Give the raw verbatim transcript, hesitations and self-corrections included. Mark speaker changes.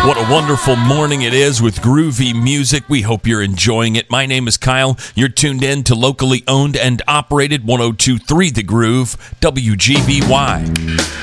Speaker 1: What a wonderful morning it is with groovy music. We hope you're enjoying it. My name is Kyle. You're tuned in to locally owned and operated one oh two point three The Groove, W G B Y.